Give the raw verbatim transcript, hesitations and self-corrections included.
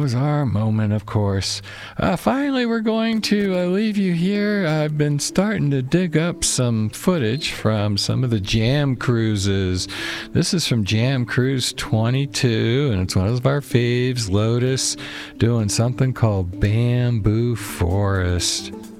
was our moment, of course. Uh, finally, we're going to uh, leave you here. I've been starting to dig up some footage from some of the Jam cruises. This is from Jam Cruise twenty-two, and it's one of our faves, Lotus, doing something called Bamboo Forest.